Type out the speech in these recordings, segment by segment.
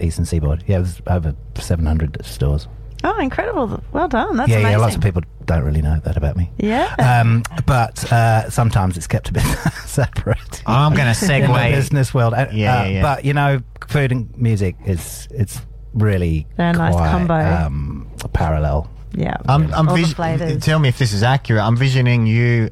Eastern Seaboard. Yeah, it was over 700 stores. Oh, incredible. Well done. That's amazing. Yeah, lots of people don't really know that about me. Yeah. But sometimes it's kept a bit separate. I'm going to segue. In the business world. Yeah. But, you know, food and music it's really They're a nice combo. Parallel. Yeah. All the flavours. Tell me if this is accurate. I'm visioning you...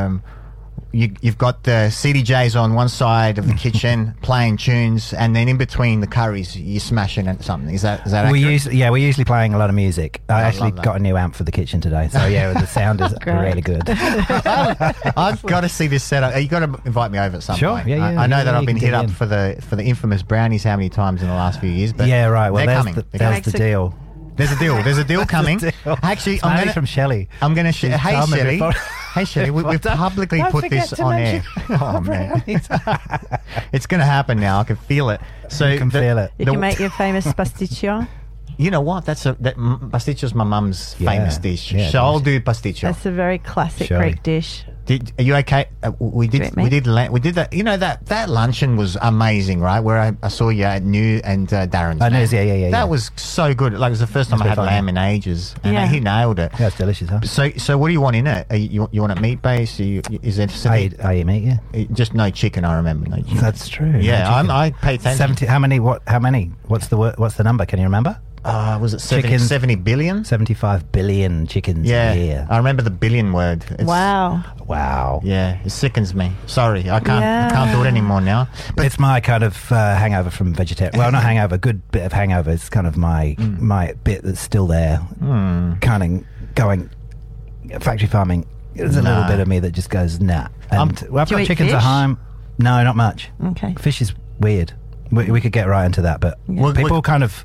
You've got the CDJs on one side of the kitchen playing tunes, and then in between the curries, you're smashing at something. Is that accurate? We're usually playing a lot of music. I actually got a new amp for the kitchen today, so yeah, the sound is really good. I've got to see this setup. You got to invite me over at some point. Yeah, I know that I've been hit up in. for the infamous brownies how many times in the last few years, but yeah, right. Well, they're there's coming. there's the deal. There's a deal. There's a deal coming. Actually, it's from Shelley. I'm going to. Hey, Shelley. Hey, Shelley. We've publicly put this on air. Oh man, it's going to happen now. I can feel it. So you can feel it. You can make your famous pasticcio. You know what? Pasticcio is my mum's famous dish. Yeah, so I'll do pasticcio. That's a very classic Greek dish. Are you okay? We did that. You know that luncheon was amazing, right? Where I saw you at New and Darren's. News, yeah. That was so good. Like it was the first time I had lamb in ages, and he nailed it. Yeah, it's delicious, huh? So what do you want in it? You want it meat based? Is there something? I eat meat, yeah. Just no chicken. I remember no chicken. That's true. Yeah, I pay attention. 70. How many? What's the number? Can you remember? Was it 70 billion? 75 billion chickens a year. I remember the billion word. Wow. Yeah, it sickens me. Sorry, I can't do it anymore now. But it's my kind of hangover from vegetarian. Well, not hangover, good bit of hangover. It's kind of my bit that's still there. Kind of going factory farming. There's a little bit of me that just goes, nah. And I've got chickens at home. No, not much. Okay. Fish is weird. We could get right into that, but people kind of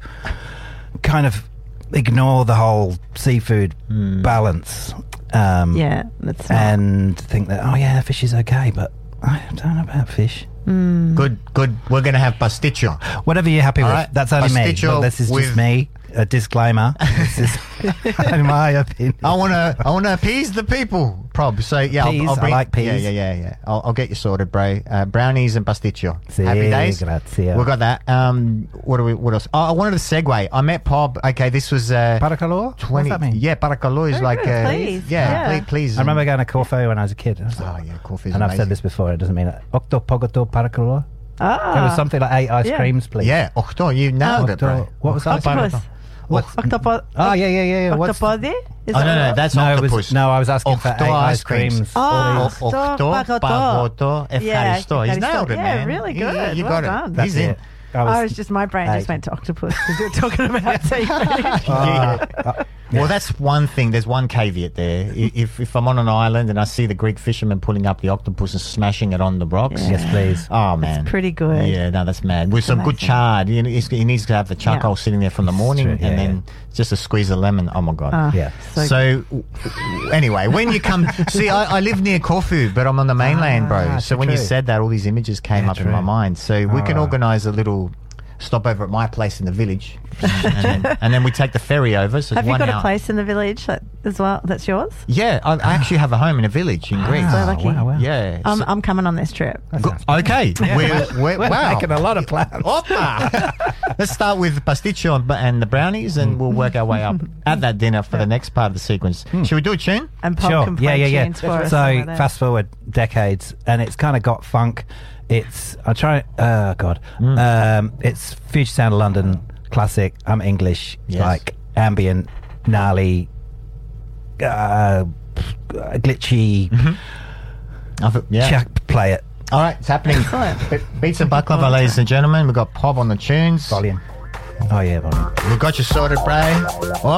ignore the whole seafood balance. That's and think that fish is okay, but I don't know about fish. Good. We're going to have pasticcio. Whatever you're happy with. Right. That's only me. Look, this is just me. A disclaimer. This is in my opinion. I want to appease the people, Prob. So yeah, peas, I'll bring, I like peas. Yeah. I'll get you sorted, bro. Brownies and pasticcio. Sí, happy days. Grazie. We got that. What else? I wanted to segue. I met Pob. Okay, this was Paracalor? 20. What's that mean? Yeah, Paracalor is like please. Please. I remember going to Corfu when I was a kid. Corfu. And I've said this before. It doesn't mean Octo Pogoto Paracalor. It was something like 8 ice creams, please. Yeah, Octo. You nailed it, bro. What was that? Octopus. Octopus. Oh, yeah. Octopodi? No, that's octopus. I was asking for 8 ice creams. Octo, Pagoto, Efcharisto. He's nailed it, man. Yeah, really good. You well got done. it. He's in. My brain just went to octopus because we were talking about seafood. Well, that's one thing. There's one caveat there. If I'm on an island and I see the Greek fishermen pulling up the octopus and smashing it on the rocks. Yes, please. Oh, man. It's pretty good. Yeah, no, that's mad. With some good chard. He needs to have the charcoal sitting there from the morning and then just a squeeze of lemon. Oh, my God. So anyway, when you come... See, I live near Corfu, but I'm on the mainland, bro. So when you said that, all these images came up in my mind. So we can organise a little stop over at my place in the village and then we take the ferry over. So have you got a place in the village as well that's yours? Yeah, I actually have a home in a village in Greece. So lucky. Wow. Yeah. I'm coming on this trip. Okay. We're making a lot of plans. Let's start with pasticcio and the brownies and we'll work our way up at that dinner for the next part of the sequence. Should we do a tune? And Pop can play tunes for us. So fast forward decades and it's kind of got funk. It's it's Future Sound of London classic. I'm English, like ambient, gnarly, glitchy. Play it. All right, it's happening. Beats and Baklava, ladies and gentlemen. We've got Pob on the tunes. Volume. Oh yeah, volume. We've got you sorted, Bray.